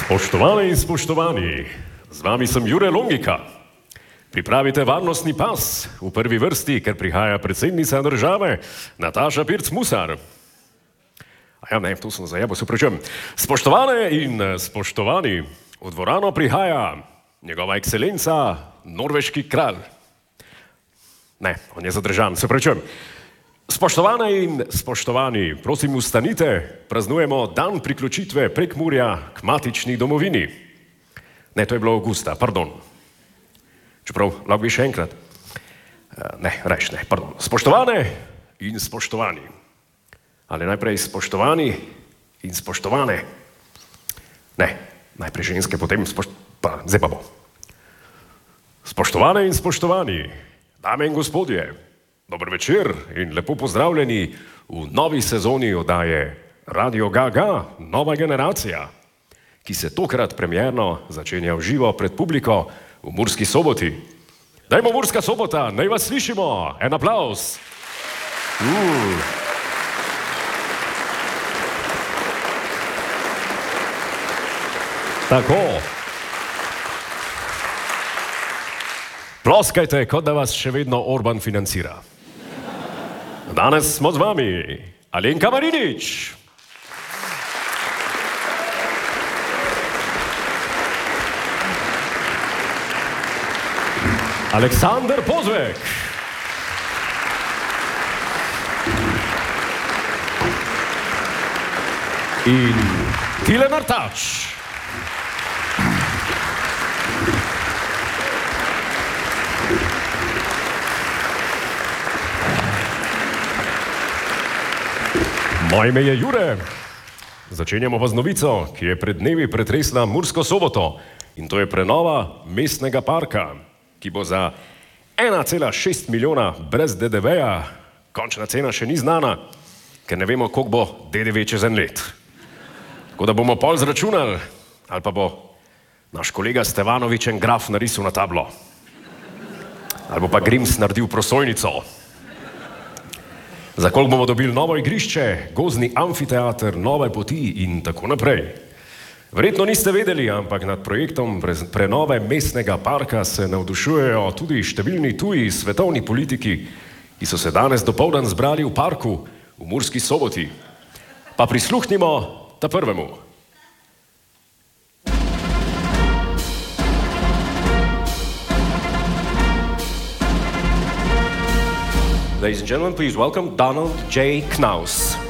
Spoštovane in spoštovani, z vami sem Jure Longika. Pripravite varnostni pas v prvi vrsti, ker prihaja predsednica države Nataša Pirc Musar. To sem zajebo, se opravičujem. Spoštovane in spoštovani, v dvorano prihaja njegova ekscelenca, norveški kralj. Ne, on je zadržan, se opravičujem. Spoštovane in spoštovani, prosim vstanite, praznujemo dan priključitve Prekmurja k matični domovini. Ne, to je bilo avgusta, pardon. Čeprav, lahko bi še enkrat. Pardon. Spoštovane in spoštovani. Ali najprej spoštovani in spoštovane. Ne, najprej ženske, potem zdaj pa bo. Spoštovane in spoštovani, dame in gospodje, dober večer in lepo pozdravljeni v novi sezoni oddaje Radio Gaga, nova generacija, ki se tokrat premierno začenja v živo pred publiko v Murski Soboti. Dajmo Murska Sobota, naj vas slišimo, en aplavz. Tako. Ploskajte, kot da vas še vedno Orban financira. Danes smo z vami Alenka Marinič, Aleksander Pozvek in Tilen Artač. Moje ime je Jure. Začenjamo pa z novico, ki je pred dnevi pretresla Mursko Soboto, in to je prenova mestnega parka, ki bo za 1,6 milijona brez DDV-ja, končna cena še ni znana, ker ne vemo, koliko bo DDV čez en let. Tako da bomo pol zračunali, ali pa bo naš kolega Stevanovič en graf narisal na tablo. Ali bo pa Grims naredil prosojnico. Za koliko bomo dobili novo igrišče, gozdni amfiteater, nove poti in tako naprej. Verjetno niste vedeli, ampak nad projektom prenove mestnega parka se navdušujejo tudi številni tuji svetovni politiki, ki so se danes dopoldan zbrali v parku v Murski Soboti. Pa prisluhnimo ta prvemu. Ladies and gentlemen, please welcome Donald J. Knaus.